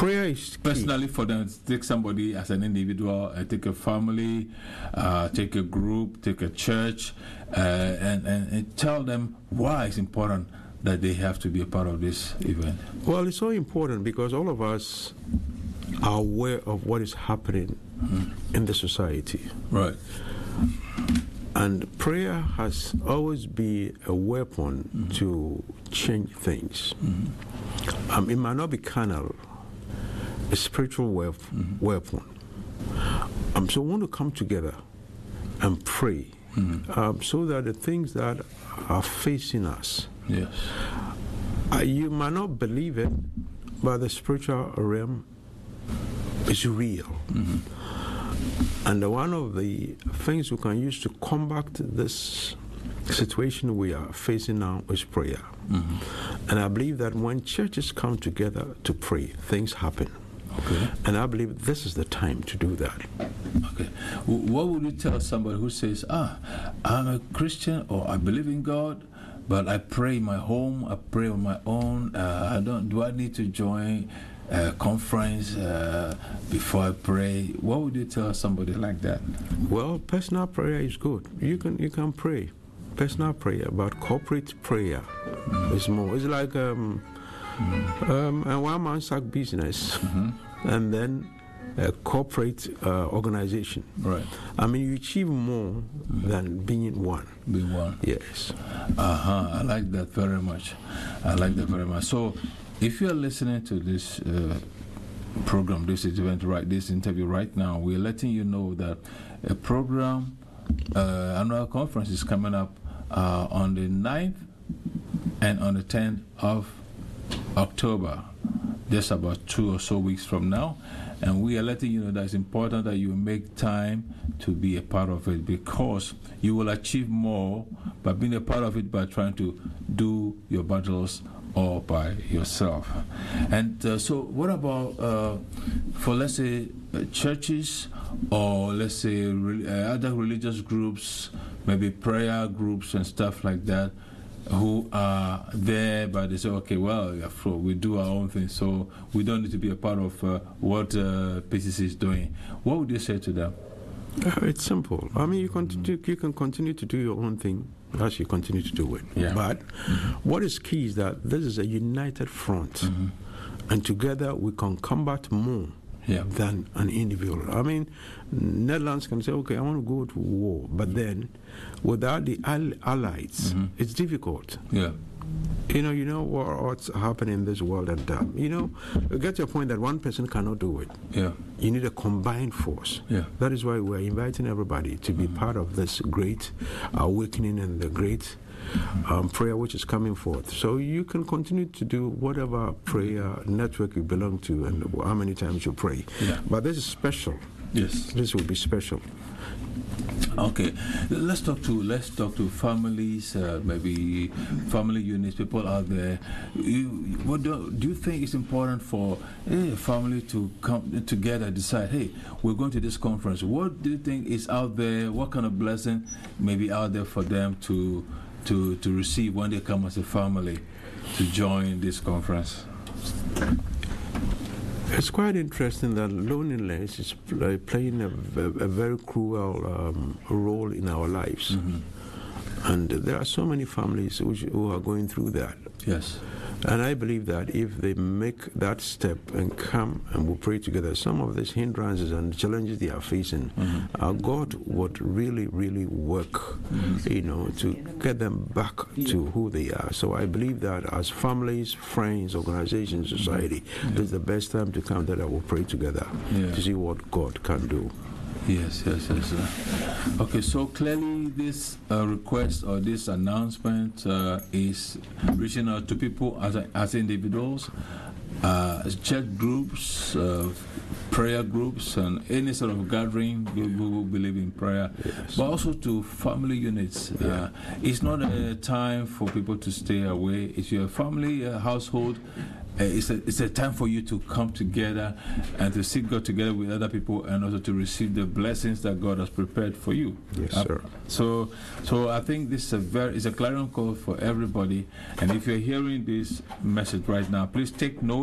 Prayer is key. Personally, for them, take somebody as an individual, take a family, take a group, take a church, and tell them why it's important that they have to be a part of this event. Well, it's so important because all of us are aware of what is happening in the society. Right. And prayer has always been a weapon to change things. It might not be carnal, a spiritual weapon. So we want to come together and pray so that the things that are facing us, Yes. You might not believe it, but the spiritual realm is real. And one of the things we can use to combat this situation we are facing now is prayer. And I believe that when churches come together to pray, things happen. Okay. And I believe this is the time to do that. Okay. What would you tell somebody who says, I'm a Christian or I believe in God, but I pray in my home, I pray on my own, do I need to join a conference before I pray? What would you tell somebody like that? Well, personal prayer is good. You can pray. Personal prayer, but corporate prayer is more. It's like a one-man sack business, and then a corporate organization. Right. I mean, you achieve more than being one. Being one. Yes. I like that very much. So, if you are listening to this program, this event, this interview right now, we're letting you know that a program, annual conference is coming up on the 9th and on the 10th of October, just about 2 or so weeks from now. And we are letting you know that it's important that you make time to be a part of it, because you will achieve more by being a part of it, by trying to do your battles all by yourself. And so what about for, let's say, churches, or let's say other religious groups, maybe prayer groups and stuff like that, who are there, but they say, okay, well, we do our own thing, so we don't need to be a part of what PCC is doing. What would you say to them? It's simple. I mean, you can continue to do your own thing as you continue to do it. Yeah. But what is key is that this is a united front, and together we can combat more than an individual. I mean, Netherlands can say, okay, I want to go to war, but then without the allies, it's difficult. Yeah. You know what's happening in this world, and you get to a point that one person cannot do it. Yeah. You need a combined force. Yeah. That is why we're inviting everybody to be part of this great awakening and the great prayer which is coming forth. So you can continue to do whatever prayer network you belong to and how many times you pray. Yeah. But this is special. Yes. This will be special. Okay, let's talk to families, maybe family units, people out there. What do you think is important for a family to come together, decide, hey, we're going to this conference? What do you think is out there? What kind of blessing may be out there for them to receive when they come as a family to join this conference? It's quite interesting that loneliness is playing a very cruel role in our lives. And there are so many families who are going through that. Yes. And I believe that if they make that step and come and we pray together, some of these hindrances and challenges they are facing, God would really, really work, to get them back to who they are. So I believe that as families, friends, organizations, society, this is the best time to come that I will pray together to see what God can do. Yes. Okay, so clearly this request or this announcement is reaching out to people as individuals, church groups, prayer groups, and any sort of gathering who believe in prayer, but also to family units. It's not a time for people to stay away. If you're a family, household, it's a time for you to come together and to seek God together with other people, and also to receive the blessings that God has prepared for you. Yes, sir. So I think this is a clarion call for everybody. And if you're hearing this message right now, please take note.